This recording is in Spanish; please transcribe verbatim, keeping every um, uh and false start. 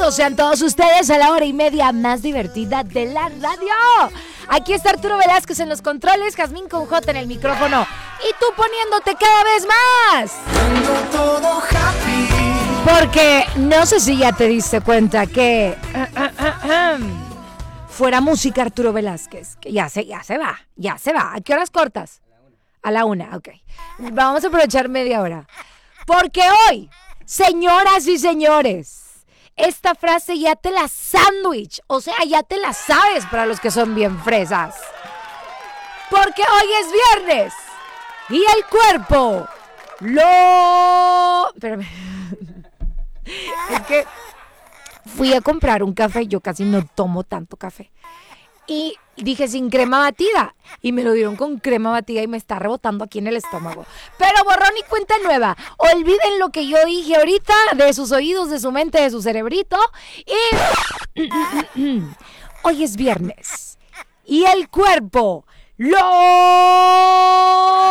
Bienvenidos sean todos ustedes a la hora y media más divertida de la radio. Aquí está Arturo Velázquez en los controles, Jazmín con J en el micrófono y tú poniéndote cada vez más. Todo happy. Porque no sé si ya te diste cuenta que uh, uh, uh, um, fuera música Arturo Velázquez, que ya se, ya se va, ya se va. ¿A qué horas cortas? A la una, ok. Vamos a aprovechar media hora. Porque hoy, señoras y señores, esta frase ya te la sándwich, o sea, ya te la sabes para los que son bien fresas. Porque hoy es viernes y el cuerpo lo... Espérame. Es que fui a comprar un café, yo casi no tomo tanto café. Y dije sin crema batida. Y me lo dieron con crema batida y me está rebotando aquí en el estómago. Pero borrón y cuenta nueva. Olviden lo que yo dije ahorita de sus oídos, de su mente, de su cerebrito. Y hoy es viernes. Y el cuerpo lo